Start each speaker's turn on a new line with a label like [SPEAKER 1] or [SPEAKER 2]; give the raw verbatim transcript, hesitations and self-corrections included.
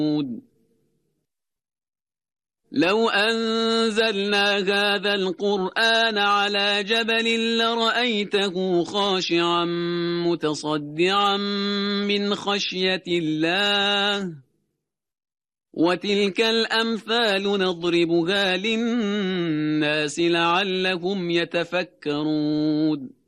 [SPEAKER 1] لو أنزلنا هذا القرآن على جبل لرأيته خاشعا متصدعا من خشية الله وتلك الأمثال نضربها للناس لعلهم يتفكرون